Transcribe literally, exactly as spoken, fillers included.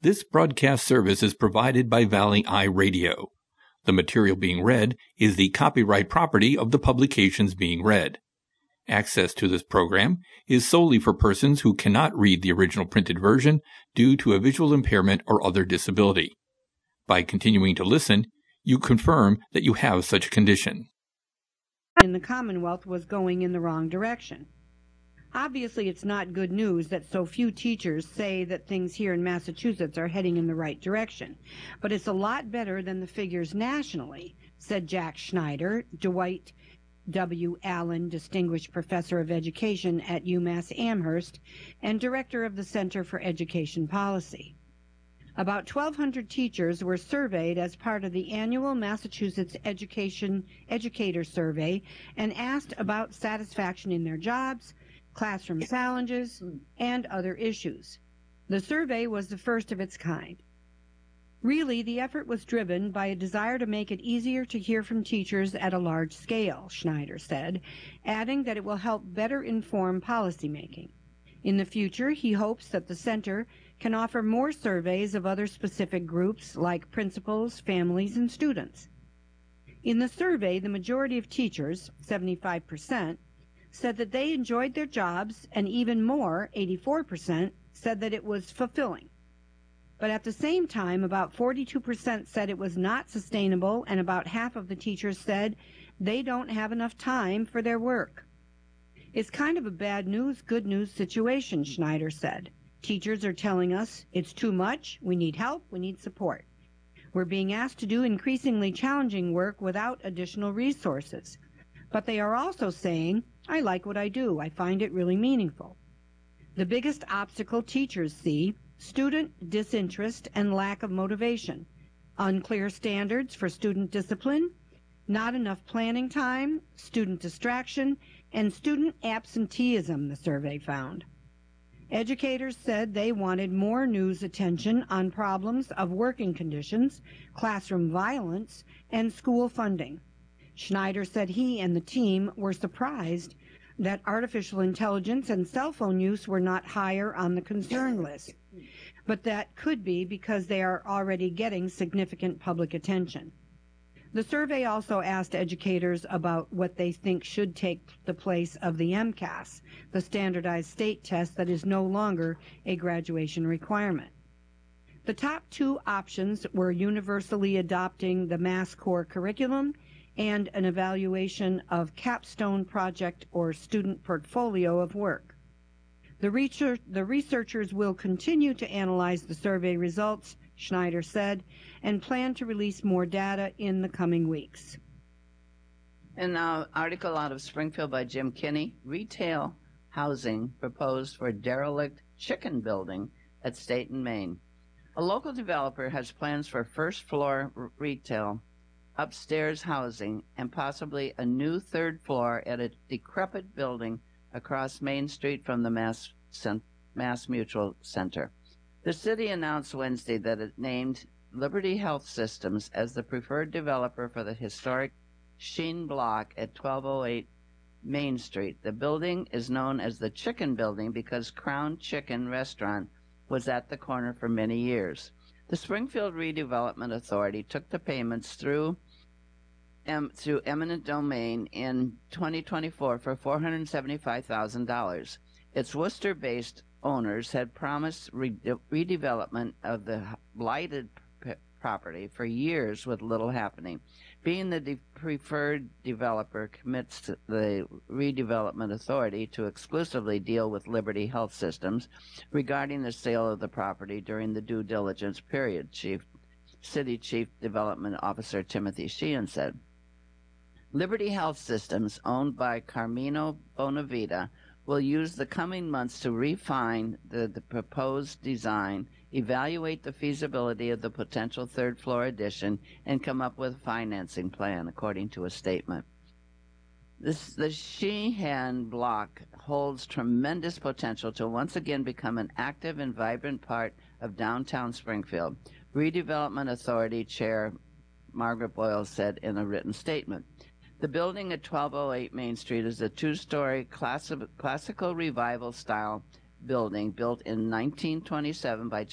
This broadcast service is provided by Valley Eye Radio. The material being read is the copyright property of the publications being read. Access to this program is solely for persons who cannot read the original printed version due to a visual impairment or other disability. By continuing to listen, you confirm that you have such a condition. In the Commonwealth was going in the wrong direction. Obviously, it's not good news that so few teachers say that things here in Massachusetts are heading in the right direction, but it's a lot better than the figures nationally, said Jack Schneider, Dwight W. Allen Distinguished Professor of Education at UMass Amherst and Director of the Center for Education Policy. About twelve hundred teachers were surveyed as part of the annual Massachusetts Education Educator Survey and asked about satisfaction in their jobs, classroom challenges, and other issues. The survey was the first of its kind. Really, the effort was driven by a desire to make it easier to hear from teachers at a large scale, Schneider said, adding that it will help better inform policymaking. In the future, he hopes that the center can offer more surveys of other specific groups like principals, families, and students. In the survey, the majority of teachers, seventy-five percent, said that they enjoyed their jobs, and even more, eighty-four percent, said that it was fulfilling. But at the same time, about forty-two percent said it was not sustainable, and about half of the teachers said they don't have enough time for their work. It's kind of a bad news, good news situation, Schneider said. Teachers are telling us it's too much, we need help, we need support. We're being asked to do increasingly challenging work without additional resources. But they are also saying, I like what I do. I find it really meaningful. The biggest obstacle teachers see, student disinterest and lack of motivation, unclear standards for student discipline, not enough planning time, student distraction, and student absenteeism, the survey found. Educators said they wanted more news attention on problems of working conditions, classroom violence, and school funding. Schneider said he and the team were surprised that artificial intelligence and cell phone use were not higher on the concern list, but that could be because they are already getting significant public attention. The survey also asked educators about what they think should take the place of the MCAS, the standardized state test that is no longer a graduation requirement. The top two options were universally adopting the Mass Core curriculum and an evaluation of capstone project or student portfolio of work. The, research, the researchers will continue to analyze the survey results, Schneider said, and plan to release more data in the coming weeks. And now, an article out of Springfield by Jim Kinney, retail housing proposed for derelict chicken building at State and Main. A local developer has plans for first floor r- retail upstairs housing, and possibly a new third floor at a decrepit building across Main Street from the Mass, Cent- Mass Mutual Center. The city announced Wednesday that it named Liberty Health Systems as the preferred developer for the historic Sheen Block at twelve oh eight Main Street. The building is known as the Chicken Building because Crown Chicken Restaurant was at the corner for many years. The Springfield Redevelopment Authority took the payments through em, through eminent domain in twenty twenty-four for four hundred seventy-five thousand dollars. Its Worcester-based owners had promised re- redevelopment of the blighted p- property for years with little happening. Being the de- preferred developer commits to the Redevelopment Authority to exclusively deal with Liberty Health Systems regarding the sale of the property during the due diligence period, Chief City Chief Development Officer Timothy Sheehan said. Liberty Health Systems, owned by Carmino Bonavita, will use the coming months to refine the, the proposed design, evaluate the feasibility of the potential third floor addition, and come up with a financing plan, according to a statement. This, the Sheehan Block holds tremendous potential to once again become an active and vibrant part of downtown Springfield, Redevelopment Authority Chair Margaret Boyle said in a written statement. The building at twelve oh eight Main Street is a two-story classi- classical revival-style building built in nineteen twenty-seven by